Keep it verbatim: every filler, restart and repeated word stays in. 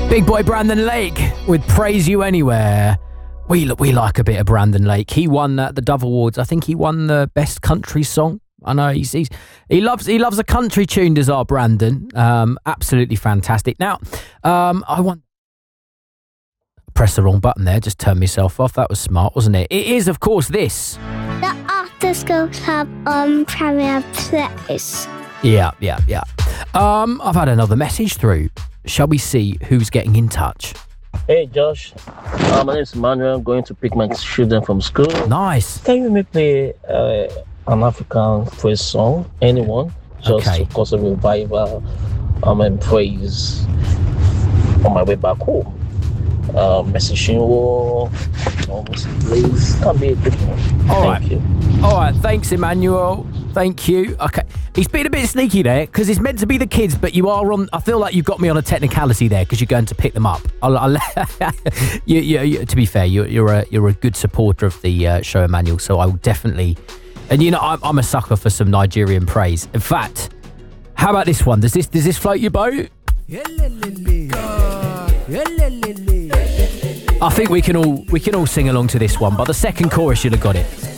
Big boy Brandon Lake with Praise You Anywhere. We we like a bit of Brandon Lake. He won uh, the Dove Awards. I think he won the best country song. I know he's, he's he loves he loves a country tune. Does our Brandon? Um, absolutely fantastic. Now, um, I want press the wrong button there. Just turned myself off. That was smart, wasn't it? It is, of course, this. The After School Club on Premier Place. Yeah, yeah, yeah. Um, I've had another message through. Shall we see who's getting in touch? Hey Josh, uh, my name is Emmanuel. I'm going to pick my children from school. Nice. Can you make me uh, an African praise song? Anyone? Just Okay. to cause a revival um, and praise on my way back home. Uh, Messaging War, almost please. Can be a good one. All Thank right. you. All right, thanks, Emmanuel. Thank you. Okay, he's been a bit sneaky there because it's meant to be the kids, but you are on. I feel like you've got me on a technicality there because you're going to pick them up. I'll, I'll, you, you, you, to be fair, you're, you're a you're a good supporter of the uh, show, Emmanuel. So I will definitely. And you know, I'm, I'm a sucker for some Nigerian praise. In fact, how about this one? Does this does this float your boat? I think we can all we can all sing along to this one, but the second chorus you'd have got it.